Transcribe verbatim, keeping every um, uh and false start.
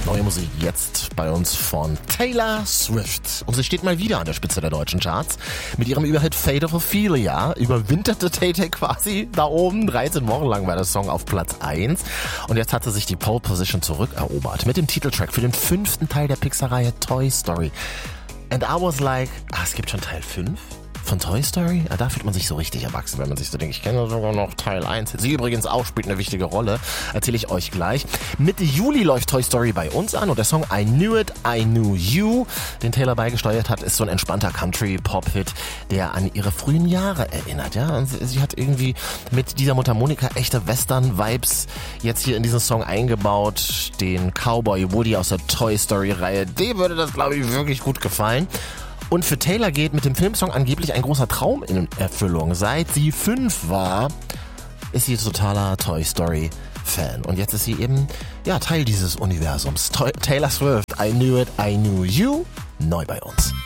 Neue Musik jetzt bei uns von Taylor Swift. Und sie steht mal wieder an der Spitze der deutschen Charts. Mit ihrem Überhit Fate of Ophelia überwinterte Tay-Tay quasi da oben. dreizehn Wochen lang war der Song auf Platz eins. Und jetzt hat sie sich die Pole Position zurückerobert mit dem Titeltrack für den fünften Teil der Pixar-Reihe Toy Story. And I was like, ah, es gibt schon Teil fünf? Von Toy Story? Ja, da fühlt man sich so richtig erwachsen, wenn man sich so denkt, ich kenne sogar noch Teil eins. Sie übrigens auch spielt eine wichtige Rolle, erzähle ich euch gleich. Mitte Juli läuft Toy Story bei uns an und der Song I Knew It, I Knew You, den Taylor beigesteuert hat, ist so ein entspannter Country-Pop-Hit, der an ihre frühen Jahre erinnert. Ja, und sie hat irgendwie mit dieser Mundharmonika echte Western-Vibes jetzt hier in diesen Song eingebaut. Den Cowboy Woody aus der Toy Story-Reihe, dem würde das, glaube ich, wirklich gut gefallen. Und für Taylor geht mit dem Filmsong angeblich ein großer Traum in Erfüllung. Seit sie fünf war, ist sie totaler Toy Story Fan. Und jetzt ist sie eben, ja, Teil dieses Universums. Taylor Swift, I Knew It, I Knew You, neu bei uns.